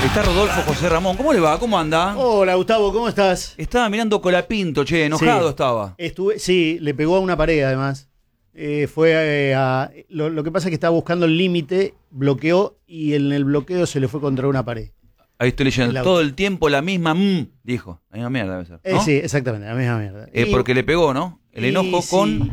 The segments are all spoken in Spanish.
Está Rodolfo José Ramón. ¿Cómo le va? ¿Cómo anda? Hola, Gustavo, ¿cómo estás? Estaba mirando Colapinto, che, enojado estaba. Sí, le pegó a una pared además. Lo que pasa es que estaba buscando el límite, bloqueó y en el bloqueo se le fue contra una pared. Ahí estoy leyendo. Todo el tiempo la misma dijo. La misma mierda debe ser, ¿no? Sí, exactamente, la misma mierda. Porque le pegó, ¿no? El enojo con...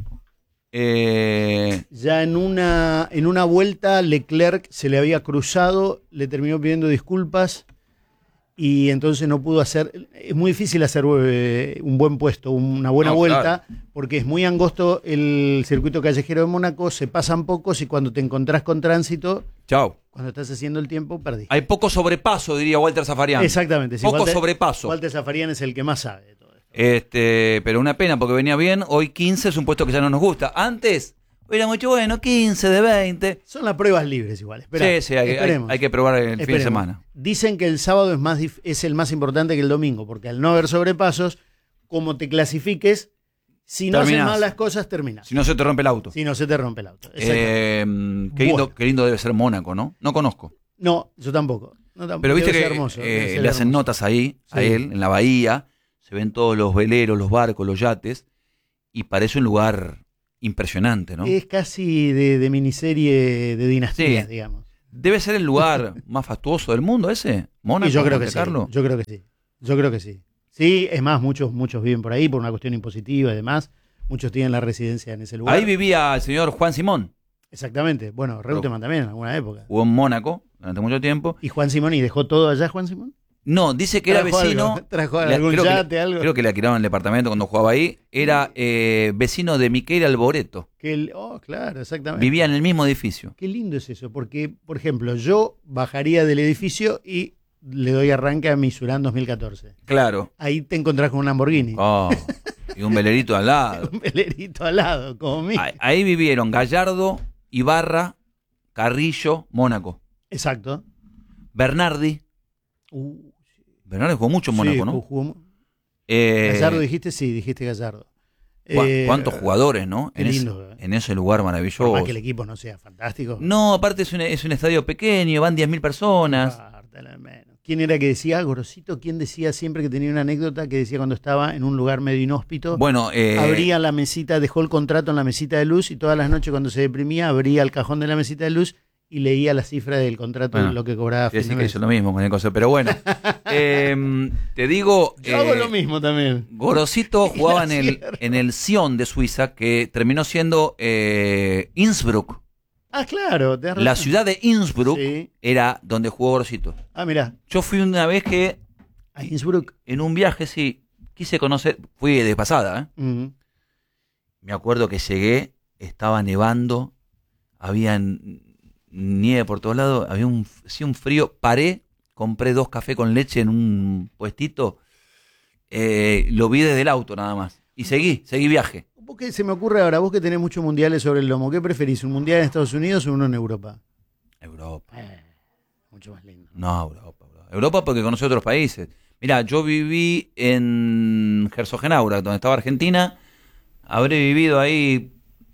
Ya en una vuelta Leclerc se le había cruzado, le terminó pidiendo disculpas y entonces no pudo hacer. Es muy difícil hacer un buen puesto, una buena vuelta, claro, porque es muy angosto el circuito callejero de Mónaco, se pasan pocos y cuando te encontrás con tránsito, chao. Cuando estás haciendo el tiempo, perdí. Hay poco sobrepaso, diría Walter Zafarian. Exactamente. Sí, poco sobrepaso. Walter Zafarian es el que más sabe de todo esto. Pero una pena porque venía bien. Hoy 15 es un puesto que ya no nos gusta. Antes era mucho bueno, 15 de 20. Son las pruebas libres igual. Sí, hay que probar el fin de semana. Dicen que el sábado es el más importante que el domingo, porque al no haber sobrepasos, como te clasifiques, si no haces mal las cosas, terminas. Si no se te rompe el auto. Qué lindo debe ser Mónaco, ¿no? No conozco. No, yo tampoco. Pero viste que hermoso, le hacen notas ahí, a él, en la bahía. Se ven todos los veleros, los barcos, los yates. Y parece un lugar impresionante, ¿no? Es casi de miniserie de dinastías, sí, digamos. Debe ser el lugar más fastuoso del mundo ese, Mónaco. Yo creo que sí. Yo creo que sí. Sí, es más, muchos viven por ahí por una cuestión impositiva y demás. Muchos tienen la residencia en ese lugar. Ahí vivía el señor Juan Simón. Exactamente. Bueno, Reutemann también en alguna época. Jugó en Mónaco durante mucho tiempo. ¿Y Juan Simón y dejó todo allá, Juan Simón? No, dice que era vecino. ¿Trajo algún yate, algo? Creo que le alquilaron el departamento cuando jugaba ahí. Era vecino de Miquel Alboreto. Claro, exactamente. Vivía en el mismo edificio. Qué lindo es eso, porque, por ejemplo, yo bajaría del edificio y le doy arranque a Misurán 2014. Claro. Ahí te encontrás con un Lamborghini. Y un velerito al lado. Un velerito al lado, como mí. Ahí vivieron Gallardo, Ibarra, Carrillo, Mónaco. Exacto. Bernardi. Bernardi jugó mucho en Mónaco, ¿no? Jugó. Gallardo dijiste, sí, dijiste Gallardo. ¿Cuántos jugadores, no? En ese lugar maravilloso. Por más que el equipo no sea fantástico. No, aparte es un estadio pequeño, van 10.000 personas. ¿Quién era que decía? Gorosito, ¿quién decía siempre que tenía una anécdota que decía cuando estaba en un lugar medio inhóspito? Bueno, abría la mesita, dejó el contrato en la mesita de luz y todas las noches cuando se deprimía abría el cajón de la mesita de luz y leía la cifra del contrato, lo que cobraba. Sí, que hizo lo mismo con el concepto, pero bueno. Te digo... Yo hago lo mismo también. Gorosito jugaba en el Sion de Suiza, que terminó siendo Innsbruck. Ah, claro. La ciudad de Innsbruck era donde jugó Gorosito. Ah, mirá. Yo fui una vez a Innsbruck. En un viaje, sí, quise conocer, fui de pasada, Uh-huh. Me acuerdo que llegué, estaba nevando, había nieve por todos lados, había un frío, paré, compré 2 cafés con leche en un puestito, lo vi desde el auto nada más, y seguí viaje. ¿Qué se me ocurre ahora? Vos que tenés muchos mundiales sobre el lomo, ¿qué preferís? ¿Un mundial en Estados Unidos o uno en Europa? Europa. Mucho más lindo. No, Europa. Europa porque conocí otros países. Mirá, yo viví en Herzogenaurach, donde estaba Argentina, habré vivido ahí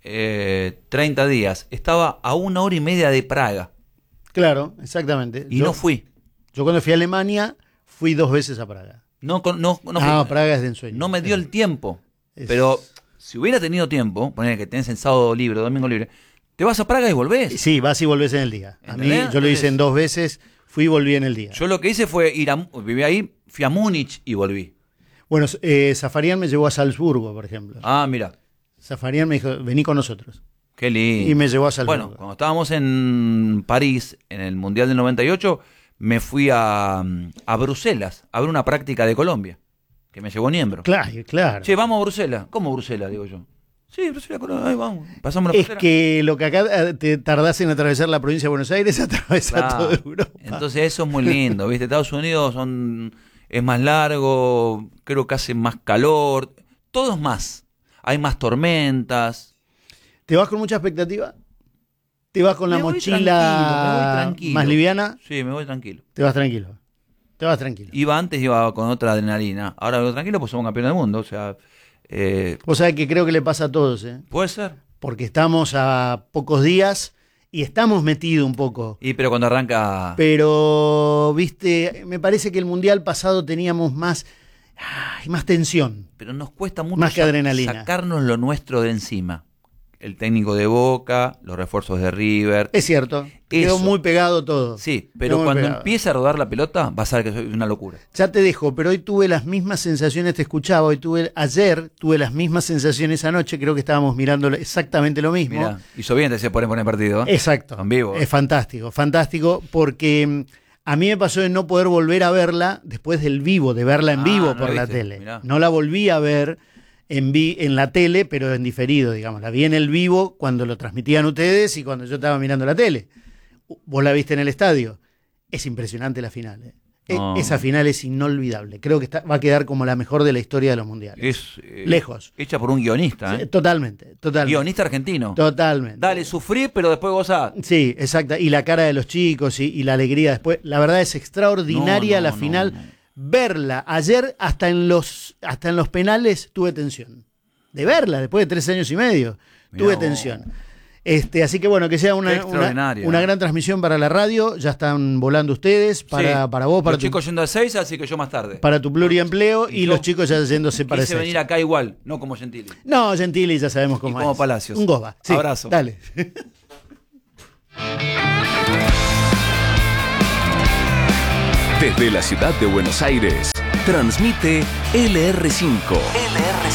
30 días. Estaba a 1 hora y media de Praga. Claro, exactamente. Y no fui. Yo cuando fui a Alemania, fui 2 veces a Praga. No fui. Praga es de ensueño. No me dio el tiempo. Pero si hubiera tenido tiempo, poner que tenés el sábado libre, domingo libre, te vas a Praga y volvés. Sí, vas y volvés en el día. A mí, yo lo hice en 2 veces, fui y volví en el día. Yo lo que hice fue viví ahí, fui a Múnich y volví. Bueno, Zafarian me llevó a Salzburgo, por ejemplo. Ah, mira. Zafarian me dijo, vení con nosotros. Qué lindo. Y me llevó a Salzburgo. Bueno, cuando estábamos en París, en el Mundial del 98, me fui a Bruselas a ver una práctica de Colombia, que me llevó Niembro. Claro. Che, vamos a Bruselas. ¿Cómo Bruselas, digo yo? Sí, Bruselas, Colombia, ahí vamos. Pasamos la frontera. Es que lo que acá te tardás en atravesar la provincia de Buenos Aires, atravesar toda Europa. Entonces eso es muy lindo, ¿viste? Estados Unidos es más largo, creo que hace más calor, todo es más. Hay más tormentas. ¿Te vas con mucha expectativa? ¿Te vas con la mochila tranquilo. más liviana? Sí, me voy tranquilo. Te vas tranquilo. Iba con otra adrenalina. Ahora voy tranquilo pues somos campeones del mundo. O sea, vos sabés que creo que le pasa a todos. Puede ser. Porque estamos a pocos días y estamos metidos un poco. Pero cuando arranca... Pero, viste, me parece que el Mundial pasado teníamos más tensión. Pero nos cuesta mucho más que adrenalina. Sacarnos lo nuestro de encima. El técnico de Boca, los refuerzos de River. Es cierto, quedó muy pegado todo. Sí, pero cuando empieza a rodar la pelota, vas a ver que es una locura. Ya te dejo, pero hoy tuve las mismas sensaciones, te escuchaba, ayer tuve las mismas sensaciones anoche, creo que estábamos mirando exactamente lo mismo. Mirá, hizo bien te se pone poner partido. Exacto. En vivo. Es fantástico, porque a mí me pasó de no poder volver a verla después del vivo, de verla en vivo por la tele. Mirá. No la volví a ver en la tele, pero en diferido, digamos. La vi en el vivo cuando lo transmitían ustedes y cuando yo estaba mirando la tele. Vos la viste en el estadio. Es impresionante la final. No. Esa final es inolvidable. Creo que va a quedar como la mejor de la historia de los mundiales. Lejos. Hecha por un guionista. Sí, totalmente. Guionista argentino. Totalmente. Dale, sufrí, pero después gozá. Sí, exacto. Y la cara de los chicos y la alegría después. La verdad es extraordinaria la final. No. Verla ayer hasta en los penales tuve tensión. De verla después de 3 años y medio tuve tensión. Así que bueno, que sea una gran transmisión para la radio. Ya están volando ustedes para vos, para los chicos yendo a 6, así que yo más tarde. Para tu pluriempleo y los chicos ya yéndose para quise venir acá igual, no como Gentili. No, Gentili ya sabemos cómo es. Como Palacios. Un goba. Sí, abrazo. Dale. Desde la ciudad de Buenos Aires, transmite LR5.